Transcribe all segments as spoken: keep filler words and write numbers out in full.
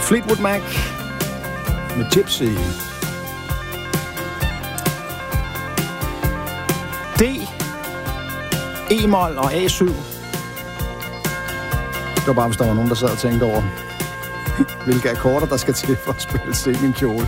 Fleetwood Mac med Gypsy. D, E-mol og A syv. Det var bare, hvis der var nogen, der sad og tænkte over, hvilke akkorder, der skal til for at spille Se min kjole.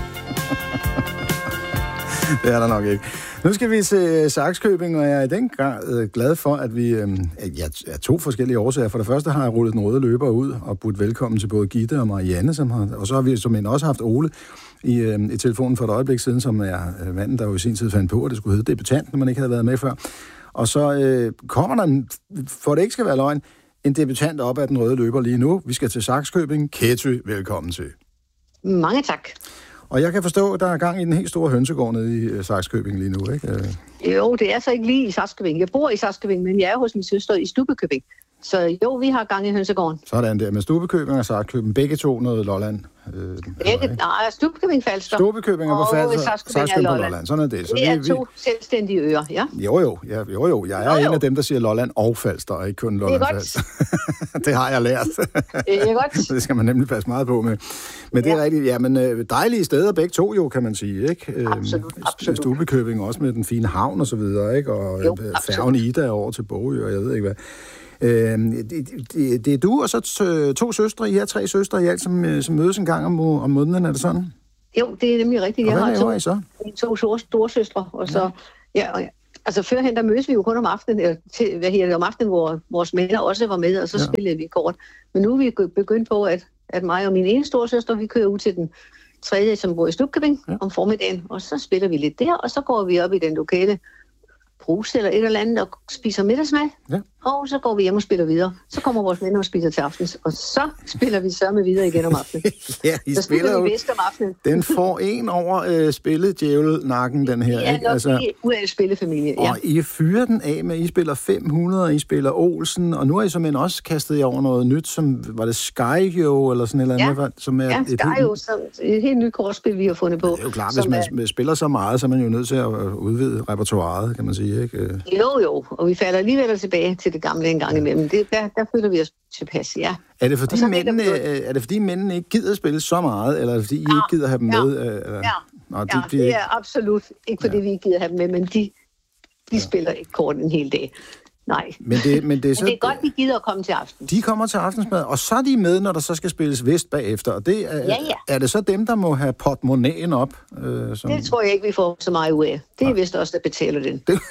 Det er der nok ikke. Nu skal vi til Sakskøbing, og jeg er i den grad glad for, at vi... Øh, ja, to forskellige årsager. For det første har jeg rullet den røde løber ud og budt velkommen til både Gitte og Marianne, som har, og så har vi som en også haft Ole i, øh, i telefonen for et øjeblik siden, som er øh, manden, der jo i sin tid fandt på, at det skulle hedde debutant, når man ikke havde været med før. Og så øh, kommer der, en, for det ikke skal være løgn, en debutant op af den røde løber lige nu. Vi skal til Sakskøbing. Ketty, velkommen til. Mange tak. Og jeg kan forstå, at der er gang i den helt store hønsegård nede i Sakskøbing lige nu, ikke? Jo, det er så ikke lige i Sakskøbing. Jeg bor i Sakskøbing, men jeg er hos min søster i Stubbekøbing. Så jo, vi har gang i hønsegården. Sådan der, med Stubbekøbing og Sakskøbing. Begge to noget Lolland. Øh, Begge, nej, Stubbekøbing Falster. Stubbekøbing er på Falster, Sakskøbing på Lolland. Sådan er det. Så det er vi, to vi... selvstændige øer, ja. Jo, jo, ja, jo, jo. Jeg er jo, jo. en af dem, der siger Lolland og Falster, og ikke kun Lolland Falster. Det har jeg lært. Det er godt. Det skal man nemlig passe meget på med. Men det er ja. rigtigt, ja, men dejlige steder begge to jo, kan man sige, ikke? Absolut, absolut. Stubbekøbing også med den fine havn og så videre, ikke? Og jo, færgen Ida over til Bogø, og jeg ved ikke hvad. Øh, det, det, det er du og så t- to søstre, I har tre søstre i alt, som, som mødes en gang om, om måneden, er det sådan? Jo, det er nemlig rigtigt. Og jeg hvad har I så? to store, store søstre, og så, ja, ja og, altså førhen, der mødes vi jo kun om aftenen, til, hvad hedder det, om aftenen, hvor vores mænd også var med, og så ja. spillede vi kort. Men nu er vi begyndt på, at, at mig og min ene store søster, vi kører ud til den tredje, som bor i Stubbekøbing ja. om formiddagen, og så spiller vi lidt der, og så går vi op i den lokale brus eller et eller andet og spiser middagsmad, ja. og så går vi hjem og spiller videre. Så kommer vores venner og spiser til aftens, og så spiller vi sørme videre igen om aftenen. ja, I så spiller jo. Vi om aftenen. Den får en over øh, spilledjævel-nakken, den her. Ja, ikke? Altså, ud af spillefamilie, ja. Og I fyrer den af med, I spiller fem hundrede, og I spiller Olsen, og nu er I som en også kastet jer over noget nyt, som var det Skyjo, eller sådan et eller andet? Ja, som er ja et Skyjo, helt... som et helt nyt kortspil, vi har fundet på. Det er jo klart, hvis man er... spiller så meget, så er man jo nødt til at udvide repertoireet, kan man sige, ikke? Jo, jo, og vi falder alligevel tilbage til det gamle en gang imellem. Det, der, der føler vi os tilpas, ja. Er det, fordi mændene, er det fordi mændene ikke gider spille så meget, eller er det fordi I ja, ikke gider have dem ja, med? Eller? Ja, Nå, de, ja de, det er absolut ikke fordi ja. vi ikke gider have dem med, men de, de ja. spiller ikke kort en hel dag. Nej. Men det, men det, er, så, men det er godt, de gider at komme til aften. De kommer til aftensmad, og så er de med, når der så skal spilles vest bagefter. Og det er, ja, ja. er det så dem, der må have portemonnaien op? Øh, som... Det tror jeg ikke, vi får så meget ud af. Det er ja. vist også, der betaler den. Det...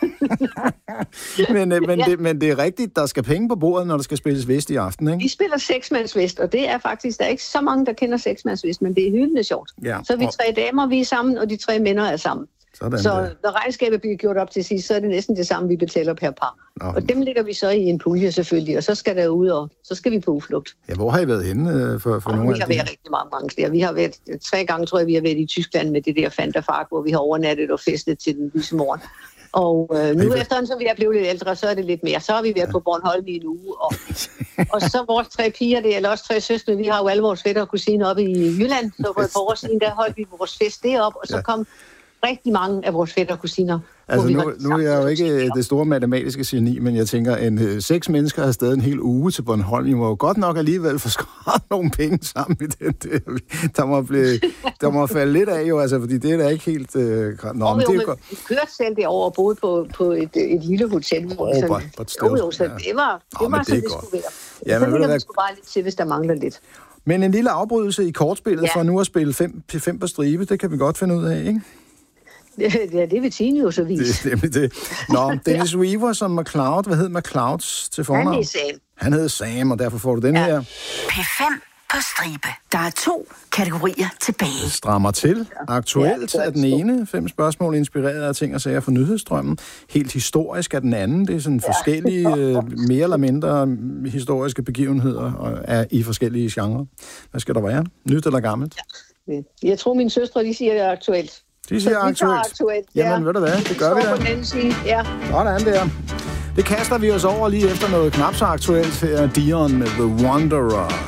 men, men, ja. det, men det er rigtigt, der skal penge på bordet, når der skal spilles vest i aften, ikke? Vi spiller seksmands vest, og det er faktisk, der er ikke så mange, der kender seksmands vest, men det er hyldende sjovt. Ja. Så er vi tre damer, vi er sammen, og de tre mænd er sammen. Sådan så der. Når regnskabet bliver gjort op til sidst, så er det næsten det samme, vi betaler per par. Nå. Og dem lægger vi så i en pulje selvfølgelig, og så skal der ud, og så skal vi på udflugt. Ja, hvor har I været henne for, for nogle af Vi har været rigtig mange, mange steder. Vi har været, tre gange tror jeg, vi har været i Tyskland med det der Fanta Fark, hvor vi har overnattet og festet til den lyse morgen. Og øh, nu efterhånden, som vi er blevet lidt ældre, så er det lidt mere. Så har vi været ja. på Bornholm i en uge. Og, og så vores tre piger, det er eller også tre søstre, vi har jo alle vores fætter og kusiner oppe i Jylland. Så for et par år siden, der holdt vi vores fest deroppe, og så ja. kom rigtig mange af vores fætter og kusiner. Altså nu, nu er jeg jo ikke det store matematiske geni, men jeg tænker, en øh, seks mennesker har stadig en hel uge til Bornholm. I må jo godt nok alligevel få skåret nogle penge sammen i den der. Der må, blive, der må falde lidt af jo, altså, fordi det er da ikke helt... Øh, nå, oh, men jo, det er godt. Vi kørte selv derovre og boede på, på et, et lille hotel. Oh, sådan, but, but jo, jo, så det var, det oh, var sådan, det, det skulle være. Ja, men så ligger vi sgu bare lidt til, hvis der mangler lidt. Men en lille afbrydelse i kortspillet ja. for nu at spille fem, fem på stribe, det kan vi godt finde ud af, ikke? Ja, det vil Tine jo så vise. Det er nemlig det. Nå, Dennis ja. Weaver som McCloud. Hvad hed McCloud til fornavn? Han hed Sam. Han hed Sam, og derfor får du den ja. her. P fem på stribe. Der er to kategorier tilbage. Strammer til. Aktuelt ja, er den ene. Fem spørgsmål inspireret af ting og sager fra nyhedsstrømmen. Helt historisk er den anden. Det er sådan ja. forskellige, mere eller mindre historiske begivenheder og er i forskellige genrer. Hvad skal der være? Nyt eller gammelt? Ja. Jeg tror, mine søstre, de siger, det er aktuelt. De siger aktuelt. aktuelt. Ja. Jamen, ved du hvad? Det gør vi da. Ja. Sådan der. Det kaster vi os over lige efter noget knap så aktuelt her. Dion med The Wanderer.